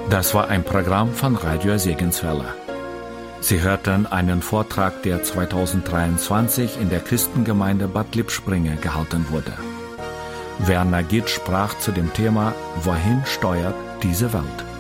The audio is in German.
Das war ein Programm von Radio Segenswelle. Sie hörten einen Vortrag, der 2023 in der Christengemeinde Bad Lippspringe gehalten wurde. Werner Gitt sprach zu dem Thema: Wohin steuert diese Welt?